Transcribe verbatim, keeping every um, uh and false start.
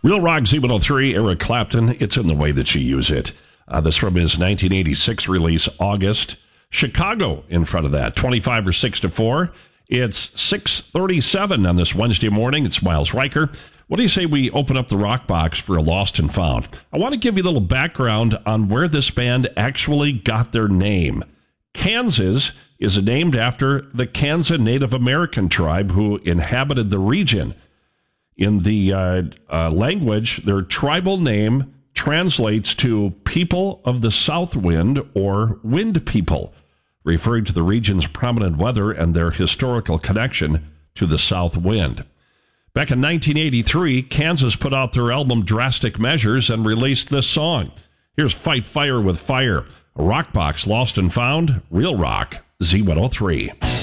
Real Rock Z one oh three, Eric Clapton, It's in the Way That You Use It. Uh, this from his nineteen eighty-six release, August. Chicago in front of that, twenty-five or six to four. It's six thirty-seven on this Wednesday morning. It's Miles Riker. What do you say we open up the rock box for a Lost and Found? I want to give you a little background on where this band actually got their name. Kansas is named after the Kansa Native American tribe who inhabited the region. In the uh, uh, language, their tribal name translates to people of the South Wind or Wind People, referring to the region's prominent weather and their historical connection to the South Wind. Back in nineteen eighty-three, Kansas put out their album Drastic Measures and released this song. Here's Fight Fire with Fire, a rock box Lost and Found, Real Rock Z one oh three.